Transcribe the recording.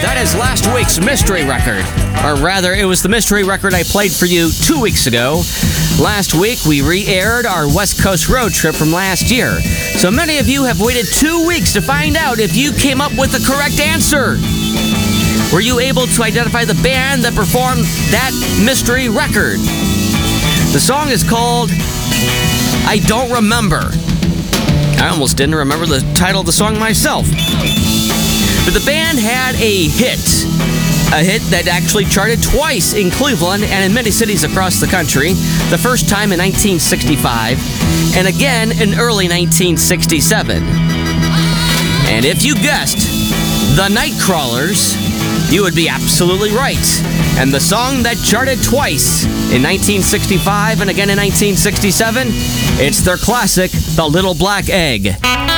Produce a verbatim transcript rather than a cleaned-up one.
That is last week's mystery record. Or rather, it was the mystery record I played for you two weeks ago. Last week, we re-aired our West Coast road trip from last year. So many of you have waited two weeks to find out if you came up with the correct answer. Were you able to identify the band that performed that mystery record? The song is called I Don't Remember. I almost didn't remember the title of the song myself. But the band had a hit. A hit that actually charted twice in Cleveland and in many cities across the country. The first time in nineteen sixty-five, and again in early nineteen sixty-seven. And if you guessed The Nightcrawlers, you would be absolutely right. And the song that charted twice in nineteen sixty-five and again in nineteen sixty-seven, it's their classic, The Little Black Egg.